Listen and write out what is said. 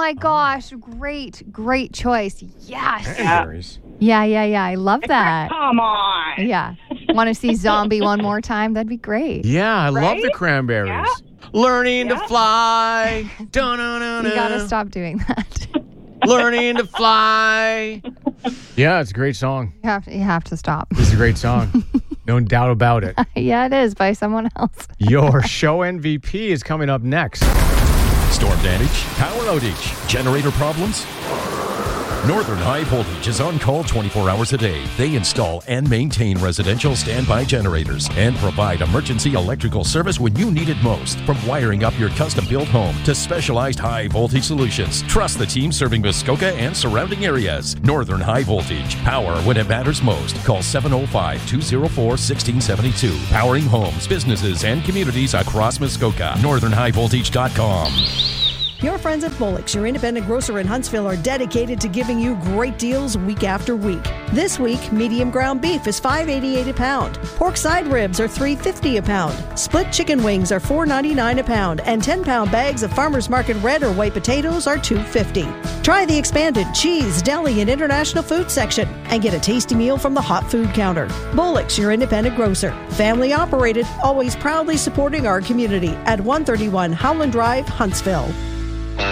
my gosh. Great choice. Yes. Cranberries. Yeah. I love that. Come on. Yeah. Want to see Zombie one more time? That'd be great. Yeah, I love the Right? Cranberries. Yeah. Learning to fly. Dun-dun-dun-dun. You gotta stop doing that. Learning to fly. Yeah, it's a great song. You have to stop. It's a great song. No doubt about it. Yeah, it is by someone else. Your show MVP is coming up next. Storm damage, power outage, generator problems. Northern High Voltage is on call 24 hours a day. They install and maintain residential standby generators and provide emergency electrical service when you need it most. From wiring up your custom-built home to specialized high-voltage solutions, trust the team serving Muskoka and surrounding areas. Northern High Voltage. Power when it matters most. Call 705-204-1672. Powering homes, businesses, and communities across Muskoka. NorthernHighVoltage.com. Your friends at Bullock's, your independent grocer in Huntsville, are dedicated to giving you great deals week after week. This week, medium ground beef is $5.88 a pound. Pork side ribs are $3.50 a pound. Split chicken wings are $4.99 a pound. And 10-pound bags of Farmers Market red or white potatoes are $2.50. Try the expanded cheese, deli, and international food section and get a tasty meal from the hot food counter. Bullock's, your independent grocer. Family operated, always proudly supporting our community at 131 Howland Drive, Huntsville.